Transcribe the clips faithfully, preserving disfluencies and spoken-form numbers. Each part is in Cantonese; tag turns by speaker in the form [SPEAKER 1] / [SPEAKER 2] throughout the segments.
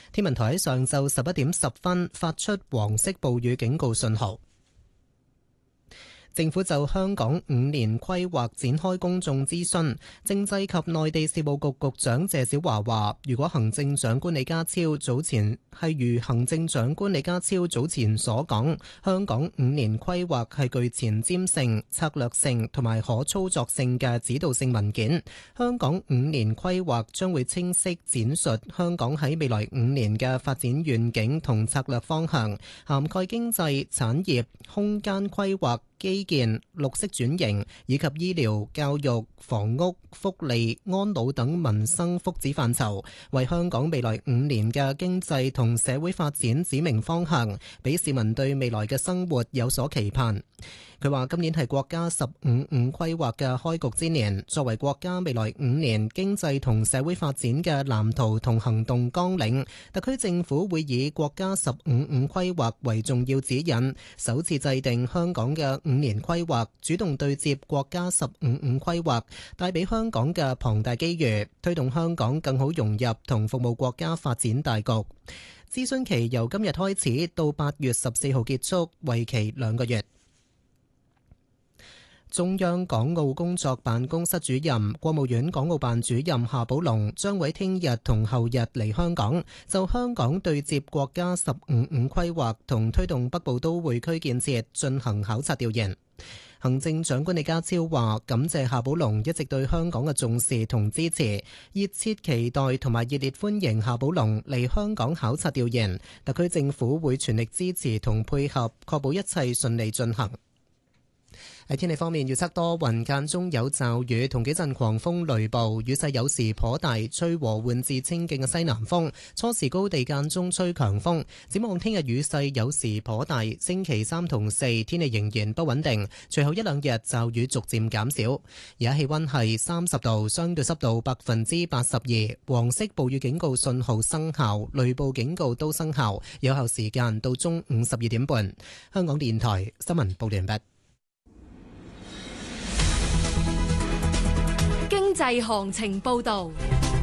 [SPEAKER 1] 天文台喺上晝十一點十分發出黃色暴雨警告信號。政府就香港五年規劃展開公眾諮詢，政制及內地事務局局長謝小華話，如果行政長官李家超早前係如行政長官李家超早前所講，香港五年規劃係具前瞻性、策略性同埋可操作性嘅指導性文件，香港五年規劃將會清晰展述香港喺未來五年嘅發展願景同策略方向，涵蓋經濟、產業、空間規劃、基建、綠色轉型以及醫療、教育、房屋、福利、安老等民生福祉範疇，為香港未來五年嘅經濟同社會發展指明方向，俾市民對未來嘅生活有所期盼。佢話今年係國家十五五規劃嘅開局之年，作為國家未來五年經濟同社會發展嘅藍圖同行動綱領，特區政府會以國家十五五規劃為重要指引，首次制定香港嘅五年規劃，主動對接國家十五五規劃，帶俾香港嘅龐大機遇，推動香港更好融入同服務國家發展大局。諮詢期由今日開始到八月十四號結束，為期兩個月。中央港澳工作辦公室主任、國務院港澳辦主任夏寶龍將會聽日同後日嚟香港，就香港對接國家十五五規劃同推動北部都會區建設進行考察調研。行政長官李家超話感謝夏寶龍一直對香港嘅重視同支持，熱切期待同埋熱烈歡迎夏寶龍嚟香港考察調研，特區政府會全力支持同配合，確保一切順利進行。喺天氣方面，預測多雲間中有驟雨同幾陣狂風雷暴，雨勢有時頗大，吹和緩至清勁嘅西南風，初時高地間中吹強風。展望聽日雨勢有時頗大，星期三同四天氣仍然不穩定，隨後一兩日驟雨逐漸減少。而家氣溫係三十度，相對濕度百分之八十二，黃色暴雨警告信號生效，雷暴警告都生效，有效時間到中午十二點半。香港電台新聞報完畢。
[SPEAKER 2] 經濟行情報道。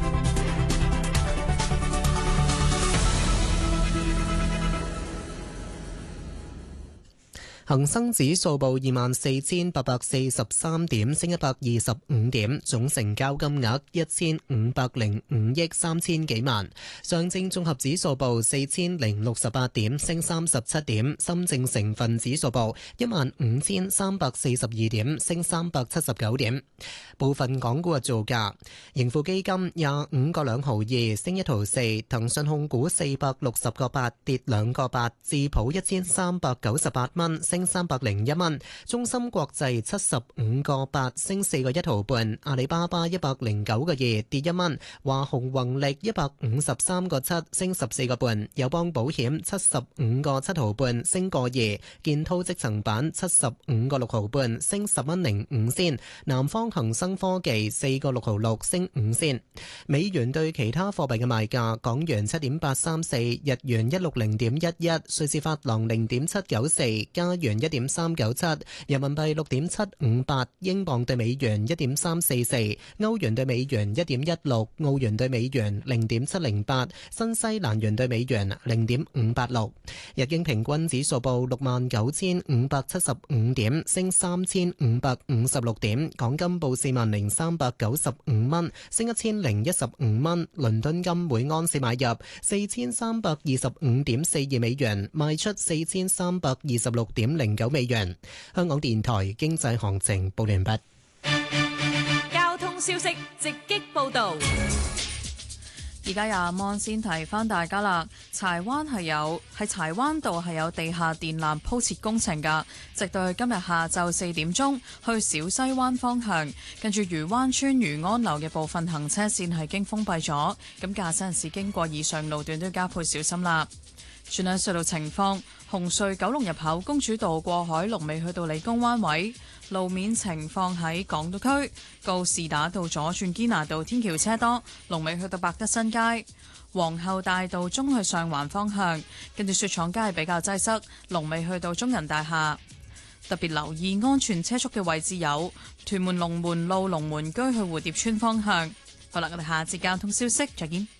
[SPEAKER 2] 恒生指數報二萬四千八百四十三點，升一百二十五點，總成交金額一千五百零五億三千幾萬。上證綜合指數報四千零六十八點，升三十七點。深證成分指數報一萬五千三百四十二點，升三百七十九點。部分港股嘅造價：盈富基金廿五個兩毫二，升一毫四；騰訊控股四百六十個八，跌兩個八；智普一千三百九十八蚊，升三百零一蚊，中芯國際七十五個八，升四個一毫半，阿里巴巴一百零九個二，跌一蚊，華虹宏力一百五十三個七，升十四個半，友邦保險七十五個七毫半，升個二，建滔積層板七十五個六毫半，升十蚊零五仙，南方恒生科技四個六毫六，升五仙。美元對其他貨幣嘅賣價：港元七點八三四，日元一六零點一一，瑞士法郎零點七九四，加元一點三九七，人民幣六點七五八，英鎊對美元一點三四四，歐元對美元一點一六，澳元對美元零點七零八，新西蘭元對美元零點五八六。日經平均指數報六萬九千五百七十五點，升三千五百五十六點。港金報四萬零三百九十五蚊，升一千零一十五蚊。倫敦金每安士買入四千三百二十五點四二美元，賣出四千三百二十六點零九美元。香港電台經濟行情報完畢。 交通消息直擊報道。
[SPEAKER 3] 而家有望先提翻大家啦，柴灣係有喺柴灣道係有地下電纜鋪設工程噶，直到今日下晝四點鐘，去小西灣方向，跟住漁灣村漁安樓嘅部分行車線係經封閉咗，咁駕駛人士經過以上路段都要加倍小心啦。轉睇隧道情況，紅隧九龍入口公主道過海龍尾去到理工灣位，路面情況喺港島區告士打道左轉堅拿道天橋車多，龍尾去到百德新街，皇后大道中去上環方向，跟住雪廠街比較擠塞，龍尾去到中銀大廈。特別留意安全車速嘅位置有屯門龍門路龍門居去蝴蝶村方向。好啦，我哋下節交通消息再見。